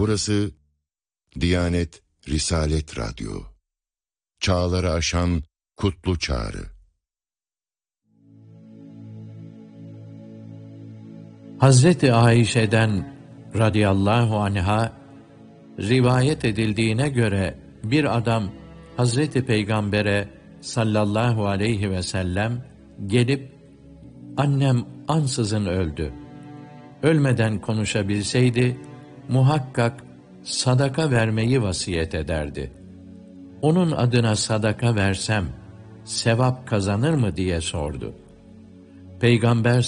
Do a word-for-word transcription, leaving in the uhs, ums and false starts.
Burası Diyanet Risalet Radyo. Çağları aşan kutlu çağrı. Hazreti Ayşe'den radıyallahu anha rivayet edildiğine göre bir adam Hazreti Peygamber'e sallallahu aleyhi ve sellem gelip annem ansızın öldü. Ölmeden konuşabilseydi muhakkak sadaka vermeyi vasiyet ederdi. Onun adına sadaka versem sevap kazanır mı diye sordu. Peygamber